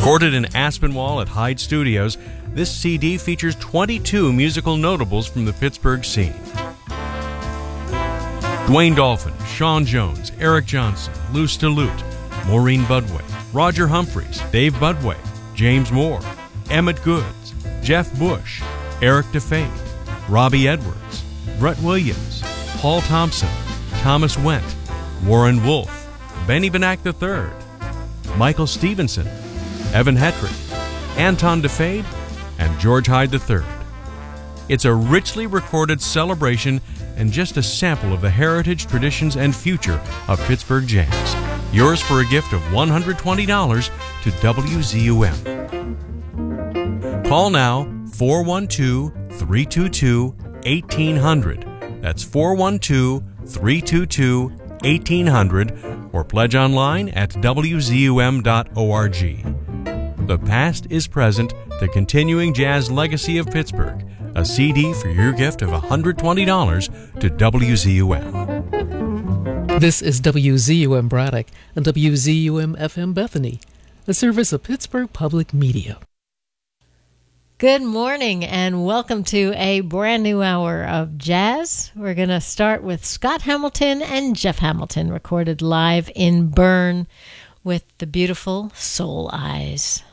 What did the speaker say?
Recorded in Aspinwall at Hyde Studios, this CD features 22 musical notables from the Pittsburgh scene. Dwayne Dolphin, Sean Jones, Eric Johnson, Lou Stillute, Maureen Budway, Roger Humphreys, Dave Budway, James Moore, Emmett Goods, Jeff Bush, Eric DeFate, Robbie Edwards, Brett Williams, Paul Thompson, Thomas Wendt, Warren Wolf, Benny Benack III, Michael Stevenson, Evan Hetrick, Anton DeFade, and George Hyde III. It's a richly recorded celebration and just a sample of the heritage, traditions, and future of Pittsburgh jazz. Yours for a gift of $120 to WZUM. Call now 412-322-1800. That's 412-322-1800, or pledge online at WZUM.org. The past is present, the continuing jazz legacy of Pittsburgh. A CD for your gift of $120 to WZUM. This is WZUM Braddock and WZUM FM Bethany, a service of Pittsburgh Public Media. Good morning and welcome to a brand new hour of jazz. We're going to start with Scott Hamilton and Jeff Hamilton, recorded live in Bern with the beautiful Soul Eyes.